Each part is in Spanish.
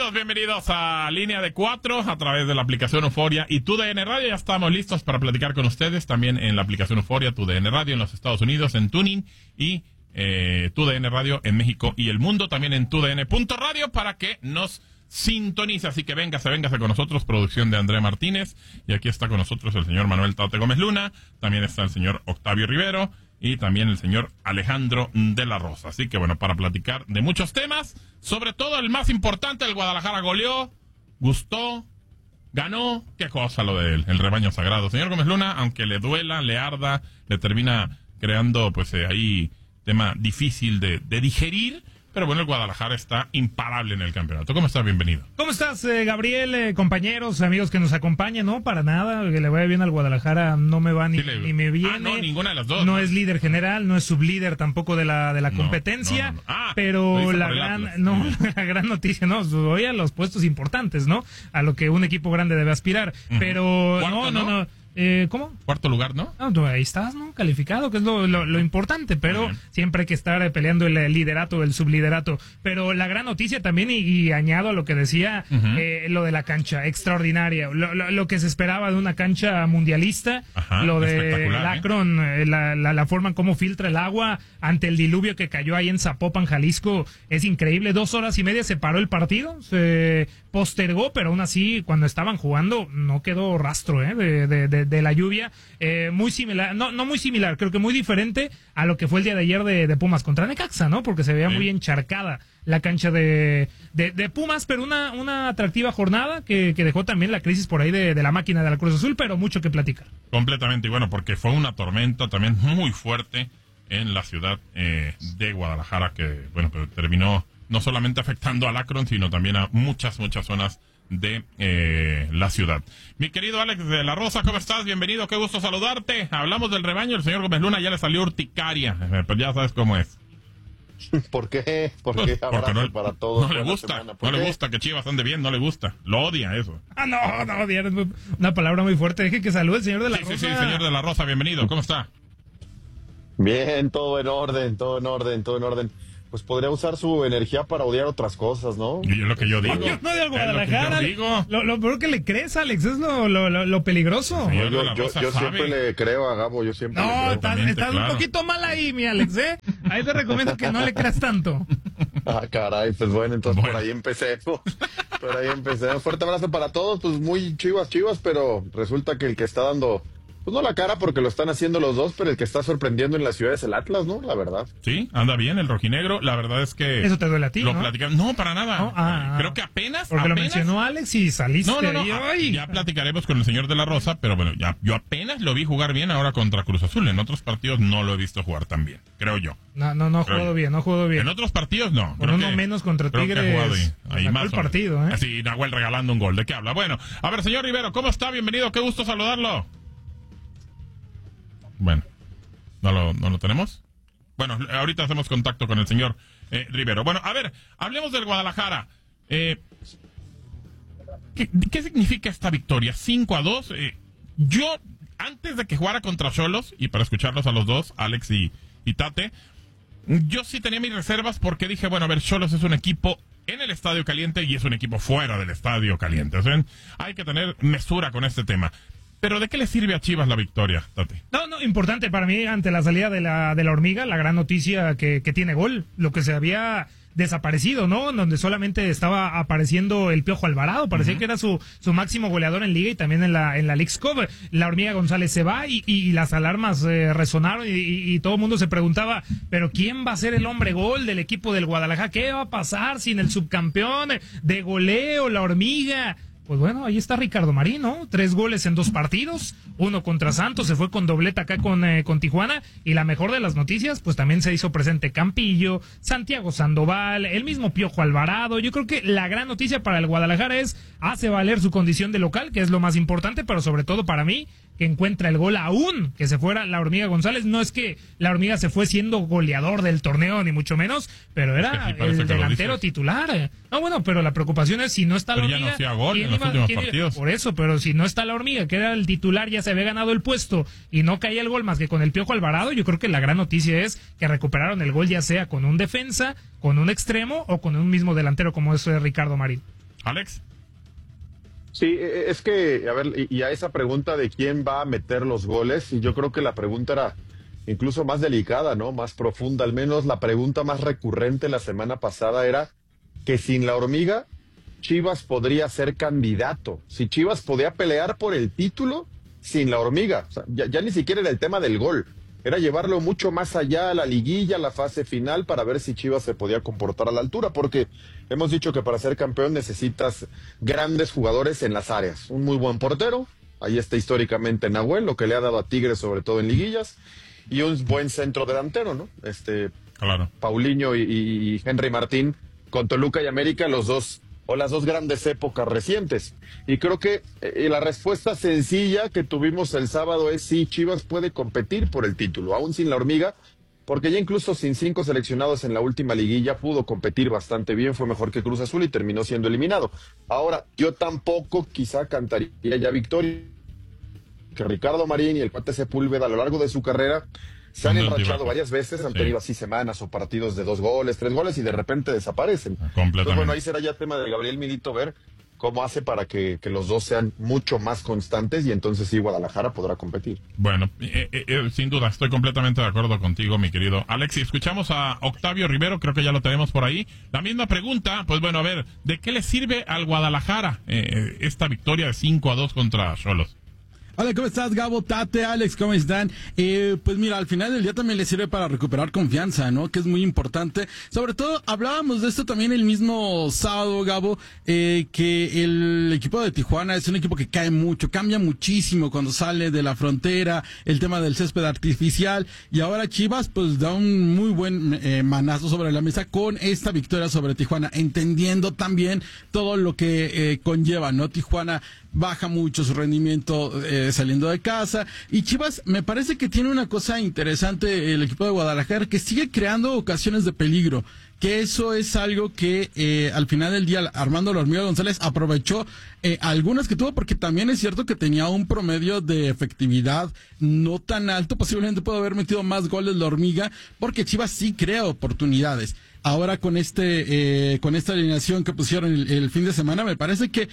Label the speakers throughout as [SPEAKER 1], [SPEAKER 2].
[SPEAKER 1] bienvenidos a Línea de 4 a través de la aplicación Euforia y TUDN Radio. Ya estamos listos para platicar con ustedes también en la aplicación Euforia, TUDN Radio en los Estados Unidos, en Tuning y TUDN Radio en México y el mundo, también en TUDN.radio para que nos sintonice. Así que véngase con nosotros, producción de André Martínez, y aquí está con nosotros el señor Manuel Tate Gómez Luna, también está el señor Octavio Rivero y también el señor Alejandro de la Rosa. Así que bueno, para platicar de muchos temas, sobre todo el más importante, el Guadalajara goleó, gustó, ganó, qué cosa lo del el rebaño sagrado. Señor Gómez Luna, aunque le duela, le arda, le termina creando pues ahí tema difícil de digerir, pero bueno, el Guadalajara está imparable en el campeonato. ¿Cómo estás? Bienvenido.
[SPEAKER 2] ¿Cómo estás, Gabriel? Compañeros, amigos que nos acompañan, ¿no? Para nada, que le vaya bien al Guadalajara no me va ni me viene.
[SPEAKER 1] No, ninguna de las dos.
[SPEAKER 2] No es líder general, no es sublíder tampoco de la competencia,
[SPEAKER 1] no.
[SPEAKER 2] Pero la gran noticia, ¿no? Hoy a los puestos importantes, ¿no? A lo que un equipo grande debe aspirar. Pero
[SPEAKER 1] Cuarto,
[SPEAKER 2] no. ¿Cómo?
[SPEAKER 1] Cuarto lugar, ¿no?
[SPEAKER 2] Ahí estás, ¿no? Calificado, que es lo importante, pero siempre hay que estar peleando el liderato, el subliderato. Pero la gran noticia también, y añado a lo que decía, lo de la cancha, extraordinaria. Lo que se esperaba de una cancha mundialista, lo de el Akron, la forma en cómo filtra el agua ante el diluvio que cayó ahí en Zapopan, Jalisco, es increíble. 2 horas y media se paró el partido, se postergó, pero aún así, cuando estaban jugando, no quedó rastro, de la lluvia, muy similar, no muy similar, creo que muy diferente a lo que fue el día de ayer de Pumas contra Necaxa, ¿no? Porque se veía muy encharcada la cancha de Pumas, pero una atractiva jornada que dejó también la crisis por ahí de la máquina de la Cruz Azul, pero mucho que platicar.
[SPEAKER 1] Completamente, y bueno, porque fue una tormenta también muy fuerte en la ciudad de Guadalajara, que bueno, pero terminó no solamente afectando al Akron, sino también a muchas zonas de la ciudad. Mi querido Alex de la Rosa, ¿cómo estás? Bienvenido, qué gusto saludarte. Hablamos del rebaño, el señor Gómez Luna ya le salió urticaria, pero ya sabes cómo es.
[SPEAKER 3] ¿Por qué?
[SPEAKER 1] Porque no,
[SPEAKER 3] para todos.
[SPEAKER 1] No le gusta, le gusta que Chivas ande bien, no le gusta, lo odia eso.
[SPEAKER 2] No, odiar es una palabra muy fuerte. Deje que salude el señor de la Rosa.
[SPEAKER 1] Sí, señor de la Rosa, bienvenido, ¿cómo está?
[SPEAKER 3] Bien, todo en orden. Pues podría usar su energía para odiar otras cosas, ¿no?
[SPEAKER 1] Y es lo que yo digo.
[SPEAKER 2] Yo no de Guadalajara. Lo peor que le crees, Alex, es lo peligroso.
[SPEAKER 3] Sí, yo siempre le creo a Gabo, yo siempre le creo.
[SPEAKER 2] Estás un poquito mal ahí, mi Alex, ¿eh? Ahí te recomiendo que no le creas tanto.
[SPEAKER 3] Caray, pues bueno, entonces por ahí empecé. Un fuerte abrazo para todos, pues muy chivas, pero resulta que el que está dando... Pues no la cara porque lo están haciendo los dos, pero el que está sorprendiendo en la ciudad es el Atlas, ¿no? La verdad.
[SPEAKER 1] Sí, anda bien el rojinegro. La verdad es que...
[SPEAKER 2] Eso te duele a ti,
[SPEAKER 1] ¿no?
[SPEAKER 2] Platicamos.
[SPEAKER 1] No, para nada. Creo que apenas...
[SPEAKER 2] Porque lo mencionó Alex y saliste ahí.
[SPEAKER 1] Ya platicaremos con el señor de la Rosa, pero bueno, yo apenas lo vi jugar bien ahora contra Cruz Azul. En otros partidos no lo he visto jugar tan bien, creo yo.
[SPEAKER 2] No ha jugado bien.
[SPEAKER 1] En otros partidos no.
[SPEAKER 2] Con uno menos contra Tigres.
[SPEAKER 1] Que ha jugado ahí más
[SPEAKER 2] el partido,
[SPEAKER 1] Así, Nahuel regalando un gol. ¿De qué habla? Bueno, a ver, señor Rivero, ¿cómo está? Bienvenido, qué gusto saludarlo. Bueno, ¿no lo tenemos? Bueno, ahorita hacemos contacto con el señor Rivero. Bueno, a ver, hablemos del Guadalajara. ¿Qué significa esta victoria? 5-2. Yo, antes de que jugara contra Xolos, y para escucharlos a los dos, Alex y Tate, yo sí tenía mis reservas porque dije, bueno, a ver, Xolos es un equipo en el Estadio Caliente y es un equipo fuera del Estadio Caliente. O sea, hay que tener mesura con este tema. ¿Pero de qué le sirve a Chivas la victoria, Tati?
[SPEAKER 2] No, importante para mí ante la salida de la Hormiga, la gran noticia que tiene gol, lo que se había desaparecido, ¿no? Donde solamente estaba apareciendo el Piojo Alvarado, parecía que era su máximo goleador en Liga y también en la Leagues Cup. La Hormiga González se va y las alarmas resonaron y todo el mundo se preguntaba, ¿pero quién va a ser el hombre gol del equipo del Guadalajara? ¿Qué va a pasar sin el subcampeón de goleo, la Hormiga? Pues bueno, ahí está Ricardo Marín, ¿no? 3 goles en 2 partidos, 1 contra Santos, se fue con dobleta acá con Tijuana, y la mejor de las noticias, pues también se hizo presente Campillo, Santiago Sandoval, el mismo Piojo Alvarado. Yo creo que la gran noticia para el Guadalajara hace valer su condición de local, que es lo más importante, pero sobre todo para mí, que encuentra el gol aún que se fuera la Hormiga González. No es que la Hormiga se fue siendo goleador del torneo, ni mucho menos, pero era el delantero titular. No, bueno, pero la preocupación es si no está la Hormiga.
[SPEAKER 1] Ya no hacía gol en los últimos partidos.
[SPEAKER 2] Por eso, pero si no está la Hormiga, que era el titular, ya se había ganado el puesto y no caía el gol más que con el Piojo Alvarado. Yo creo que la gran noticia es que recuperaron el gol, ya sea con un defensa, con un extremo o con un mismo delantero como es Ricardo Marín.
[SPEAKER 1] Alex.
[SPEAKER 3] Sí, es que, a ver, y a esa pregunta de quién va a meter los goles, y yo creo que la pregunta era incluso más delicada, ¿no? Más profunda, al menos la pregunta más recurrente la semana pasada era que sin la hormiga, Chivas podría ser candidato. Si Chivas podía pelear por el título sin la hormiga. O sea, ya ni siquiera era el tema del gol. Era llevarlo mucho más allá a la liguilla, a la fase final, para ver si Chivas se podía comportar a la altura, porque hemos dicho que para ser campeón necesitas grandes jugadores en las áreas. Un muy buen portero, ahí está históricamente Nahuel, lo que le ha dado a Tigres, sobre todo en liguillas, y un buen centro delantero, ¿no?
[SPEAKER 1] Claro.
[SPEAKER 3] Paulinho y Henry Martín, con Toluca y América, los dos, o las dos grandes épocas recientes. Y creo que la respuesta sencilla que tuvimos el sábado es sí, Chivas puede competir por el título, aún sin la hormiga, porque ya incluso sin 5 seleccionados en la última liguilla pudo competir bastante bien, fue mejor que Cruz Azul y terminó siendo eliminado. Ahora, yo tampoco quizá cantaría ya victoria, que Ricardo Marín y el cuate Sepúlveda a lo largo de su carrera se han enrachado varias veces, han tenido así semanas o partidos de 2 goles, 3 goles y de repente desaparecen. Entonces, bueno, ahí será ya tema de Gabriel Milito ver cómo hace para que los dos sean mucho más constantes y entonces sí Guadalajara podrá competir.
[SPEAKER 1] Bueno, sin duda, estoy completamente de acuerdo contigo, mi querido Alex. Y escuchamos a Octavio Rivero, creo que ya lo tenemos por ahí. La misma pregunta, pues bueno, a ver, ¿de qué le sirve al Guadalajara esta victoria de 5-2 contra Xolos?
[SPEAKER 4] Hola, ¿cómo estás, Gabo, Tate, Alex? ¿Cómo están? Pues mira, al final del día también le sirve para recuperar confianza, ¿no? Que es muy importante. Sobre todo, hablábamos de esto también el mismo sábado, Gabo, que el equipo de Tijuana es un equipo que cae mucho, cambia muchísimo cuando sale de la frontera, el tema del césped artificial, y ahora Chivas, pues da un muy buen manazo sobre la mesa con esta victoria sobre Tijuana, entendiendo también todo lo que conlleva, ¿no? Tijuana baja mucho su rendimiento saliendo de casa, y Chivas me parece que tiene una cosa interesante el equipo de Guadalajara, que sigue creando ocasiones de peligro, que eso es algo que al final del día Armando La Hormiga González aprovechó algunas que tuvo, porque también es cierto que tenía un promedio de efectividad no tan alto, posiblemente pudo haber metido más goles La Hormiga, porque Chivas sí crea oportunidades. Ahora con esta alineación que pusieron el fin de semana, me parece que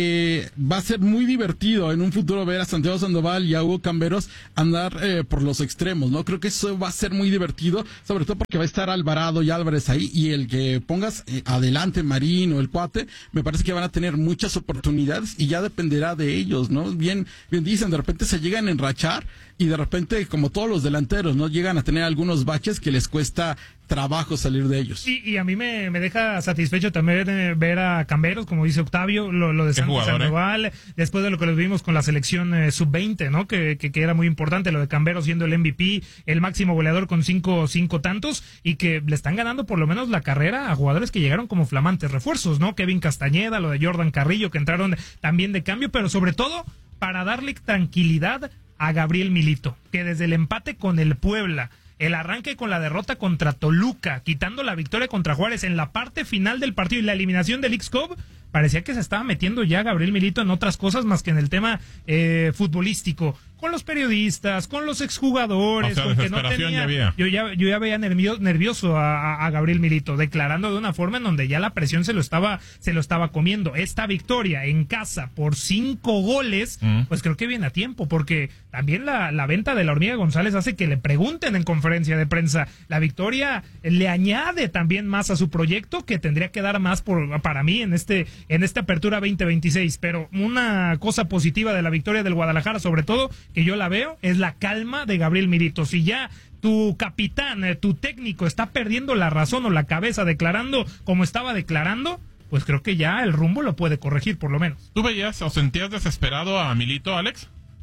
[SPEAKER 4] va a ser muy divertido en un futuro ver a Santiago Sandoval y a Hugo Camberos andar por los extremos, ¿no? Creo que eso va a ser muy divertido, sobre todo porque va a estar Alvarado y Álvarez ahí, y el que pongas adelante Marín o el cuate, me parece que van a tener muchas oportunidades y ya dependerá de ellos, ¿no? Bien dicen, de repente se llegan a enrachar y de repente, como todos los delanteros, ¿no? Llegan a tener algunos baches que les cuesta trabajo salir de ellos.
[SPEAKER 2] Y a mí me deja satisfecho también ver a Camberos, como dice Octavio, lo de Sandoval, después de lo que lo vimos con la selección sub-20, ¿no? Que era muy importante, lo de Camberos siendo el MVP, el máximo goleador con cinco tantos, y que le están ganando por lo menos la carrera a jugadores que llegaron como flamantes refuerzos, ¿no? Kevin Castañeda, lo de Jordan Carrillo, que entraron también de cambio, pero sobre todo para darle tranquilidad a Gabriel Milito, que desde el empate con el Puebla, el arranque con la derrota contra Toluca, quitando la victoria contra Juárez en la parte final del partido y la eliminación del X-Cup, parecía que se estaba metiendo ya Gabriel Milito en otras cosas más que en el tema futbolístico, con los periodistas, con los exjugadores,
[SPEAKER 1] o sea,
[SPEAKER 2] con que no tenía, yo ya veía nervioso a Gabriel Milito, declarando de una forma en donde ya la presión se lo estaba comiendo. Esta victoria en casa por 5 goles, pues creo que viene a tiempo, porque también la venta de La Hormiga González hace que le pregunten en conferencia de prensa. La victoria le añade también más a su proyecto, que tendría que dar más para mí en esta apertura 2026, pero una cosa positiva de la victoria del Guadalajara, sobre todo, que yo la veo, es la calma de Gabriel Milito. Si ya tu capitán, tu técnico está perdiendo la razón o la cabeza declarando como estaba declarando, pues creo que ya el rumbo lo puede corregir, por lo menos.
[SPEAKER 1] ¿Tú veías o sentías desesperado a Milito, Alex?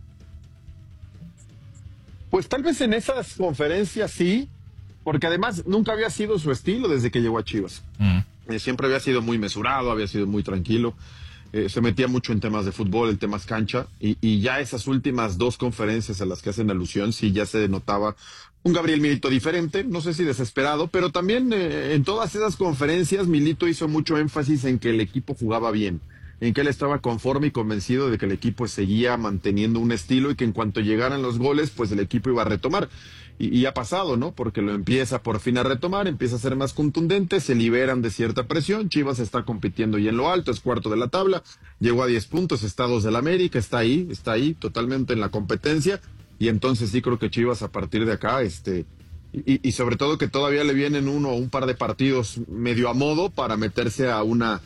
[SPEAKER 3] Pues tal vez en esas conferencias sí, porque además nunca había sido su estilo desde que llegó a Chivas. Siempre había sido muy mesurado, había sido muy tranquilo. Se metía mucho en temas de fútbol, en temas cancha, y ya esas últimas 2 conferencias a las que hacen alusión, sí ya se notaba un Gabriel Milito diferente, no sé si desesperado, pero también en todas esas conferencias Milito hizo mucho énfasis en que el equipo jugaba bien, en que él estaba conforme y convencido de que el equipo seguía manteniendo un estilo y que en cuanto llegaran los goles, pues el equipo iba a retomar. Y ha pasado, ¿no? Porque lo empieza por fin a retomar, empieza a ser más contundente, se liberan de cierta presión, Chivas está compitiendo y en lo alto, es cuarto de la tabla, llegó a 10 puntos, está a 2 del América, está ahí, totalmente en la competencia, y entonces sí creo que Chivas a partir de acá, y sobre todo que todavía le vienen uno o un par de partidos medio a modo para meterse a una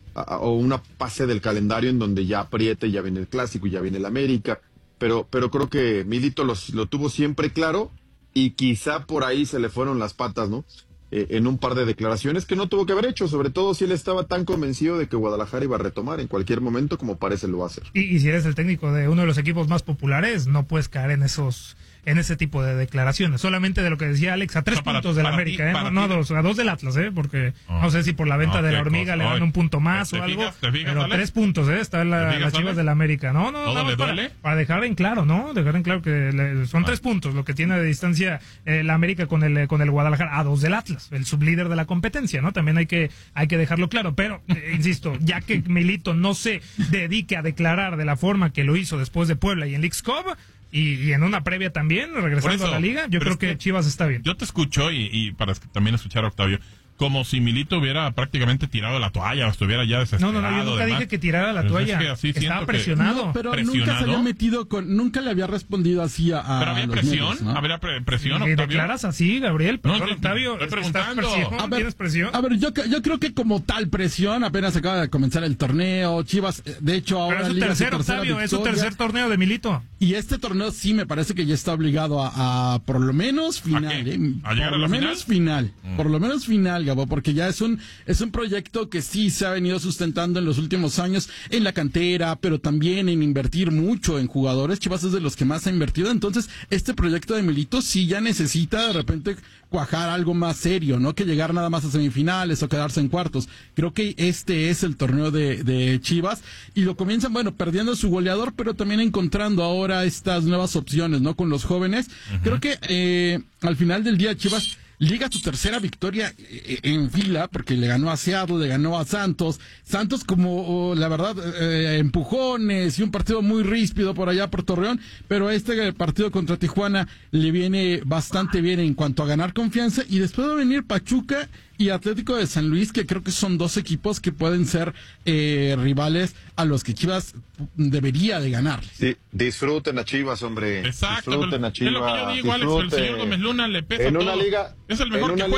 [SPEAKER 3] fase del calendario en donde ya apriete, ya viene el Clásico, ya viene el América, pero creo que Milito lo tuvo siempre claro, y quizá por ahí se le fueron las patas, ¿no? En un par de declaraciones que no tuvo que haber hecho, sobre todo si él estaba tan convencido de que Guadalajara iba a retomar en cualquier momento como parece lo va a hacer.
[SPEAKER 2] Y si eres el técnico de uno de los equipos más populares, no puedes caer en ese tipo de declaraciones. Solamente de lo que decía Alex, a 3 puntos del América, no a 2, a 2 del Atlas, porque no sé si por la venta de la hormiga le dan un punto más o algo, pero 3 puntos, está las Chivas del América. No, para dejar en claro, que son 3 puntos lo que tiene de distancia la América con el Guadalajara, a 2 del Atlas, el sublíder de la competencia, ¿no? También hay que dejarlo claro, pero insisto, ya que Milito no se dedique a declarar de la forma que lo hizo después de Puebla y en Leagues Cup, y en una previa también, regresando a la liga, yo creo que Chivas está bien.
[SPEAKER 1] Yo te escucho y para también escuchar a Octavio, como si Milito hubiera prácticamente tirado la toalla o estuviera ya desesperado.
[SPEAKER 2] No, yo nunca dije que tirara la toalla. Es que estaba presionado.
[SPEAKER 4] No, pero nunca se había metido nunca le había respondido así a
[SPEAKER 1] ¿Pero había presión?
[SPEAKER 4] Medios, ¿no?
[SPEAKER 1] ¿Habría presión,
[SPEAKER 2] Octavio?
[SPEAKER 1] ¿Declaras
[SPEAKER 2] así, Gabriel? Perdón, Octavio, ¿tienes presión?
[SPEAKER 4] A ver, yo creo que como tal presión, apenas acaba de comenzar el torneo, Chivas, de hecho ahora
[SPEAKER 2] pero es su tercer torneo de Milito.
[SPEAKER 4] Y este torneo sí me parece que ya está obligado a por lo menos final,
[SPEAKER 1] ¿A llegar
[SPEAKER 4] por lo menos final, por lo menos final, Gabo, porque ya es un proyecto que sí se ha venido sustentando en los últimos años en la cantera, pero también en invertir mucho en jugadores. Chivas es de los que más ha invertido, entonces este proyecto de Milito sí ya necesita de repente cuajar algo más serio, no que llegar nada más a semifinales o quedarse en cuartos. Creo que este es el torneo de Chivas y lo comienzan, perdiendo su goleador, pero también encontrando ahora estas nuevas opciones, ¿no? Con los jóvenes. Creo que al final del día Chivas liga su tercera victoria en fila, porque le ganó a Seattle, le ganó a Santos como, la verdad, empujones y un partido muy ríspido por allá por Torreón, pero este partido contra Tijuana le viene bastante bien en cuanto a ganar confianza, y después va a venir Pachuca y Atlético de San Luis, que creo que son 2 equipos que pueden ser rivales a los que Chivas debería de ganar.
[SPEAKER 3] Sí, disfruten a Chivas, hombre.
[SPEAKER 1] Exacto.
[SPEAKER 3] Disfruten a Chivas.
[SPEAKER 1] Es lo que yo digo, Alex, el señor Gómez Luna le pesa
[SPEAKER 3] en
[SPEAKER 1] todo.
[SPEAKER 3] Una liga,
[SPEAKER 1] es el mejor que juega.